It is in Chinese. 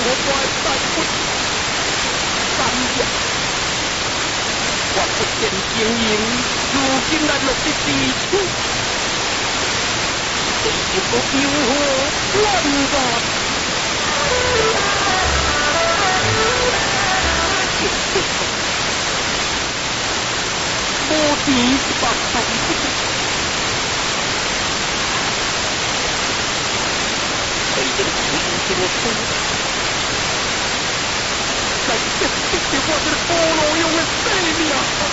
我在三不三日，我不见经营，如今来落的地处，这一个诱惑乱吧，我第一把手被人推着我在这我的菠萝用的生命啊！